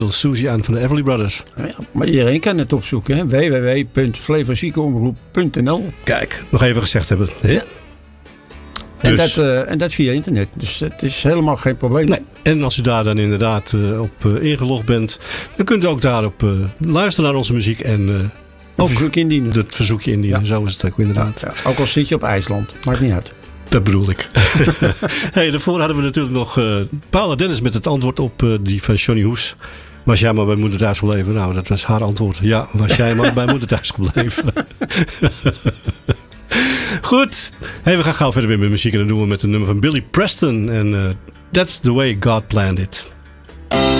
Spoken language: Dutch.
Susie aan van de Everly Brothers. Ja, maar iedereen kan het opzoeken. www.flevoziekenomroep.nl. Kijk, nog even gezegd hebben. Ja. Dus. En dat via internet. Dus het is helemaal geen probleem. Nee. En als u daar dan inderdaad op ingelogd bent, dan kunt u ook daarop luisteren naar onze muziek en ook verzoek indienen. Het verzoekje indienen. Ja. Zo is het ook inderdaad. Ja, ook al zit je op IJsland. Maakt niet uit. Dat bedoel ik. Hey, daarvoor hadden we natuurlijk nog Paula Dennis met het antwoord op die van Johnny Hoes. Was jij maar bij moeder thuis gebleven? Nou, dat was haar antwoord. Ja, was jij maar bij moeder thuis gebleven. Goed. Hey, we gaan gauw verder weer met muziek. En dat doen we met een nummer van Billy Preston. En That's the Way God Planned It.